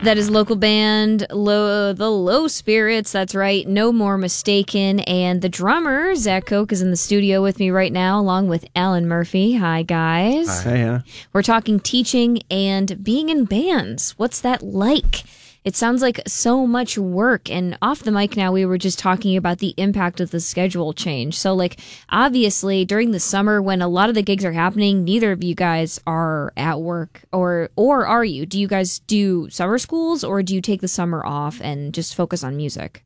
That is local band, the Low Spirits. That's right. No More Mistaken. And the drummer, Zach Koch, is in the studio with me right now, along with Alan Murphy. Hi, guys. Hi, Hannah. We're talking teaching and being in bands. What's that like? It sounds like so much work. And off the mic now, we were just talking about the impact of the schedule change. So, like, obviously, during the summer, when a lot of the gigs are happening, neither of you guys are at work. Or are you? Do you guys do summer schools, or do you take the summer off and just focus on music?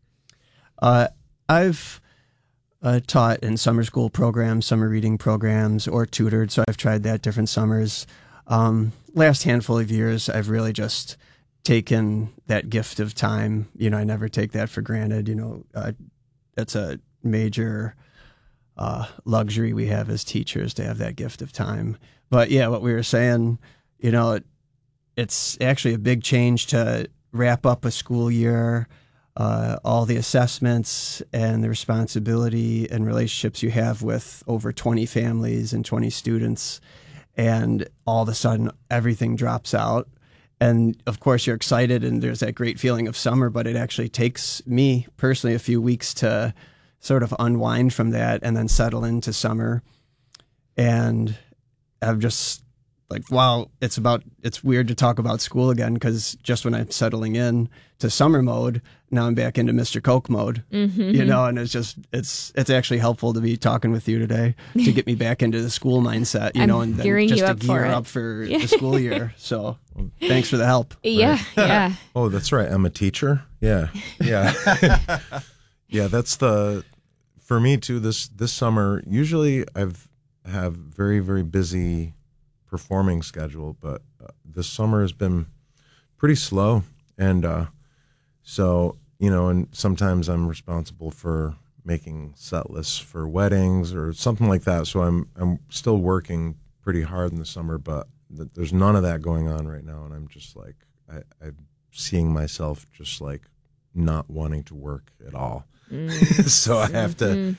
I've taught in summer school programs, summer reading programs, or tutored. So I've tried that different summers. Last handful of years, I've really just taken that gift of time. You know, I never take that for granted. You know, that's a major luxury we have as teachers, to have that gift of time. But yeah, what we were saying, you know, it's actually a big change to wrap up a school year, all the assessments and the responsibility and relationships you have with over 20 families and 20 students, and all of a sudden everything drops out. And of course you're excited and there's that great feeling of summer, but it actually takes me personally a few weeks to sort of unwind from that and then settle into summer. And I'm just like, wow, it's weird to talk about school again, because just when I'm settling in to summer mode, now I'm back into Mr. Koch mode, you know, and it's actually helpful to be talking with you today to get me back into the school mindset, you know, and then just to gear up for the school year. So thanks for the help. Yeah. Right? Yeah. Oh, that's right. I'm a teacher. Yeah. Yeah. Yeah. For me too, this summer, usually have very, very busy performing schedule, but this summer has been pretty slow. And, so, you know, and sometimes I'm responsible for making set lists for weddings or something like that. So I'm still working pretty hard in the summer, but there's none of that going on right now. And I'm just like, I'm seeing myself just like not wanting to work at all. So I have to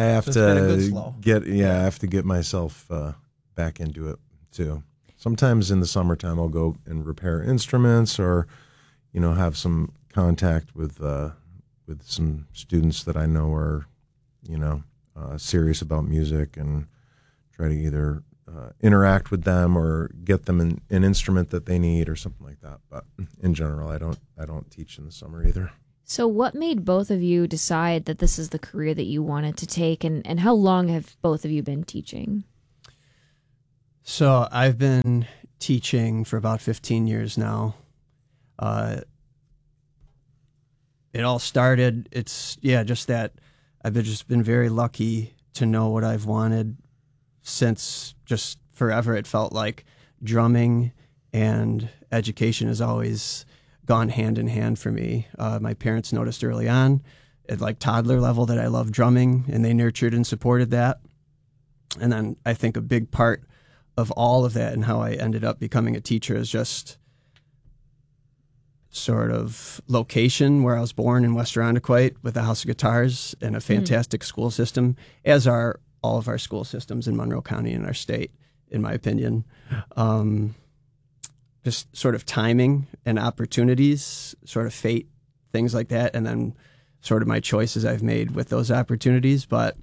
get myself back into it too. Sometimes in the summertime I'll go and repair instruments, or, you know, have some contact with some students that I know are, you know, serious about music, and try to either interact with them or get them an instrument that they need or something like that. But in general, I don't teach in the summer either. So what made both of you decide that this is the career that you wanted to take, and how long have both of you been teaching? So I've been teaching for about 15 years now. It all started, just that I've just been very lucky to know what I've wanted since just forever. It felt like drumming and education has always gone hand in hand for me. My parents noticed early on at like toddler level that I loved drumming, and they nurtured and supported that. And then I think a big part of all of that and how I ended up becoming a teacher is just sort of location, where I was born in West Irondequoit with the House of Guitars and a fantastic school system, as are all of our school systems in Monroe County and our state, in my opinion. Just sort of timing and opportunities, sort of fate, things like that, and then sort of my choices I've made with those opportunities. But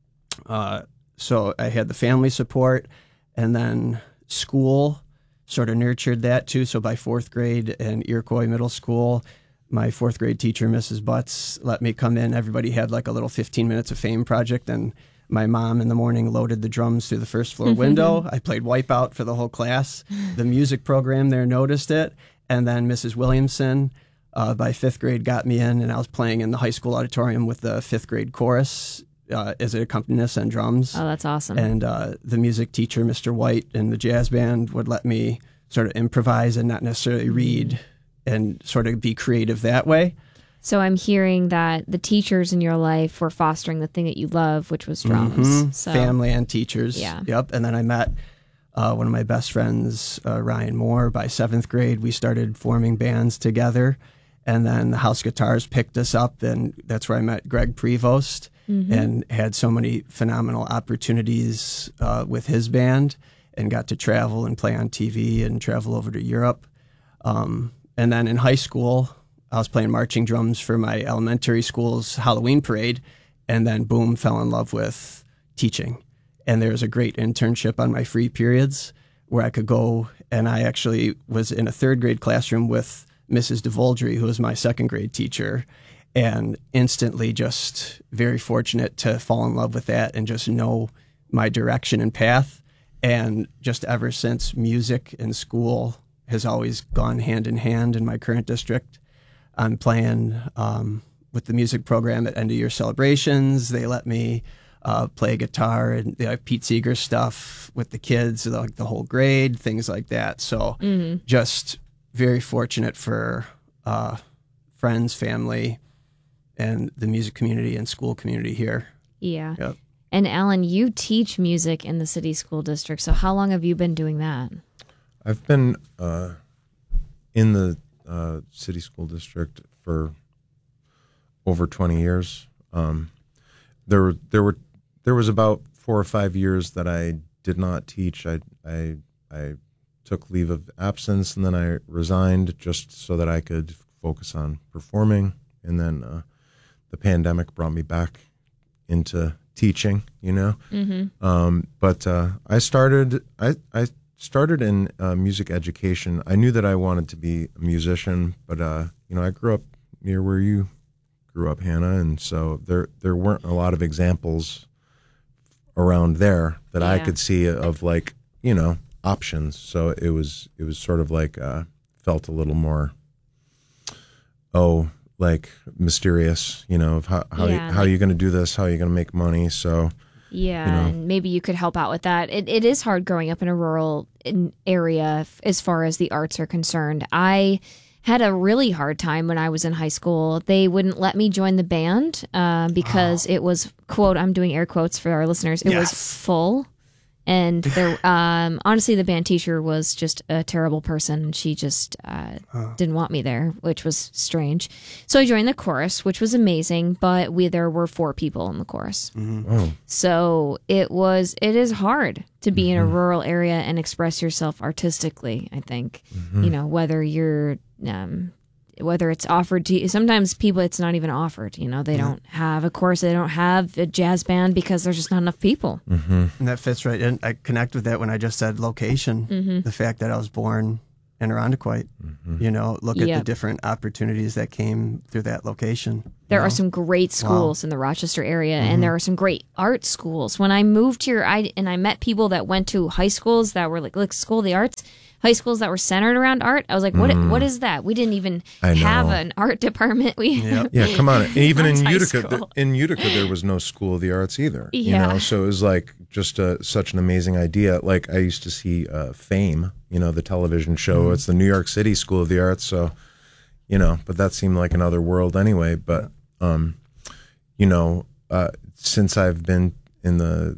so I had the family support, and then school sort of nurtured that too. So by fourth grade in Iroquois Middle School, my fourth grade teacher, Mrs. Butts, let me come in. Everybody had like a little 15 minutes of fame project, and my mom in the morning loaded the drums through the first floor window. I played Wipeout for the whole class. The music program there noticed it. And then Mrs. Williamson, by fifth grade, got me in, and I was playing in the high school auditorium with the fifth grade chorus as an accompanist on drums. Oh, that's awesome. And the music teacher, Mr. White, in the jazz band would let me sort of improvise and not necessarily read, and sort of be creative that way. So I'm hearing that the teachers in your life were fostering the thing that you love, which was drums. So, family and teachers. Yeah. Yep. And then I met one of my best friends, Ryan Moore. By seventh grade, we started forming bands together. And then the House Guitars picked us up, and that's where I met Greg Prevost, and had so many phenomenal opportunities with his band, and got to travel and play on TV and travel over to Europe. And And then in high school, I was playing marching drums for my elementary school's Halloween parade, and then boom, fell in love with teaching. And there was a great internship on my free periods where I could go, and I actually was in a third grade classroom with Mrs. DeVoldry, who was my second grade teacher, and instantly just very fortunate to fall in love with that and just know my direction and path. And just ever since, music and school has always gone hand in hand in my current district. I'm playing with the music program at end of year celebrations. They let me play guitar, and they have Pete Seeger stuff with the kids, like the whole grade, things like that. So just very fortunate for friends, family, and the music community and school community here. Yeah. Yep. And Alan, you teach music in the city school district. So how long have you been doing that? I've been in the city school district for over 20 years. There was about 4 or 5 years that I did not teach. I took leave of absence, and then I resigned just so that I could focus on performing. And then the pandemic brought me back into teaching, you know. But I started in music education. I knew that I wanted to be a musician, but you know, I grew up near where you grew up, Hannah, and so there weren't a lot of examples around there that I could see of, like, you know, options. So it was sort of like felt a little more like mysterious, you know, of how are you going to do this? How are you going to make money? So yeah, you know. And maybe you could help out with that. It is hard growing up in a rural area as far as the arts are concerned. I had a really hard time when I was in high school. They wouldn't let me join the band because it was, quote, I'm doing air quotes for our listeners, it was full. And there, honestly, the band teacher was just a terrible person. She just didn't want me there, which was strange. So I joined the chorus, which was amazing. But there were 4 people in the chorus. Oh. So it is hard to be in a rural area and express yourself artistically. I think, you know, whether it's offered to you. Sometimes people, it's not even offered. You know, they don't have a chorus. They don't have a jazz band because there's just not enough people. And that fits right. And I connect with that when I just said location, the fact that I was born in Irondequoit. You know, look at the different opportunities that came through that location. There are some great schools in the Rochester area, and there are some great art schools. When I moved here, I met people that went to high schools that were like School of the Arts, high schools that were centered around art. I was like, what is that? We didn't even have an art department. Yeah, come on. Even in Utica, school. There was no School of the Arts either. Yeah. You know, so it was like just such an amazing idea. Like, I used to see Fame, you know, the television show. It's the New York City School of the Arts. So, you know, but that seemed like another world anyway. But, you know, since I've been in the